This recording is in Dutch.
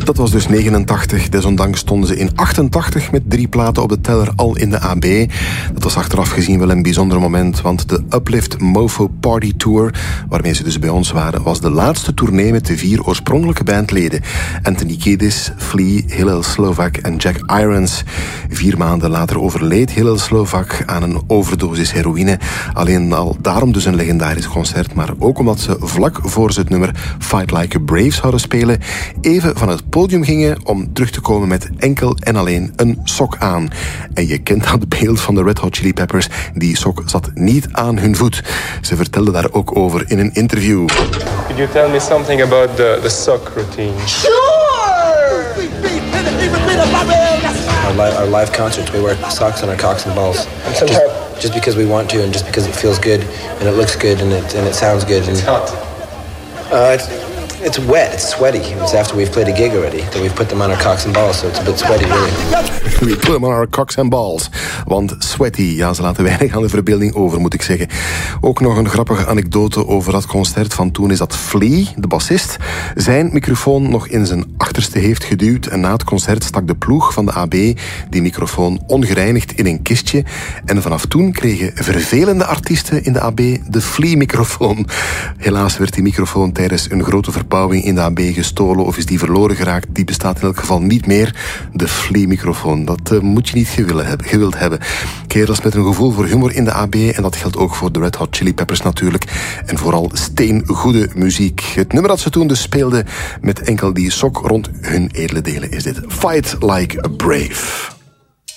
Dat was dus 89. Desondanks stonden ze in 88 met 3 platen op de teller al in de AB. Dat was achteraf gezien wel een bijzonder moment, want de Uplift Mofo Party Tour, waarmee ze dus bij ons waren, was de laatste tournee met de 4 oorspronkelijke bandleden. Anthony Kiedis, Flea, Hillel Slovak en Jack Irons. 4 maanden later overleed Hillel Slovak aan een overdosis heroïne. Alleen al daarom dus een legendarisch concert, maar ook omdat ze vlak voor ze het nummer Fight Like a Brave zouden spelen, even van het podium gingen om terug te komen met enkel en alleen een sok aan. En je kent dat beeld van de Red Hot Chili Peppers. Die sok zat niet aan hun voet. Ze vertelden daar ook over in een interview. Could you tell me something about the sock routine? Sure! Our live concerts, we wear socks on our cocks and balls. Just because we want to and just because it feels good and it looks good and it sounds good. It's hot. It's wet, it's sweaty. It's after we've played a gig already that we've put them on our cocks and balls, so it's a bit sweaty, really. We put them on our cocks and balls. Want sweaty, ja, ze laten weinig aan de verbeelding over, moet ik zeggen. Ook nog een grappige anekdote over dat concert van toen is dat Flea, de bassist, zijn microfoon nog in zijn achterste heeft geduwd en na het concert stak de ploeg van de AB die microfoon ongereinigd in een kistje. En vanaf toen kregen vervelende artiesten in de AB de Flea-microfoon. Helaas werd die microfoon tijdens een grote verbouwing in de AB gestolen of is die verloren geraakt. Die bestaat in elk geval niet meer. De Flea-microfoon, dat moet je niet gewild hebben. Kerels met een gevoel voor humor in de AB en dat geldt ook voor de Red Hot Chili Peppers natuurlijk. En vooral steengoede muziek. Het nummer dat ze toen dus speelden met enkel die sok rond hun edele delen is dit. Fight Like a Brave.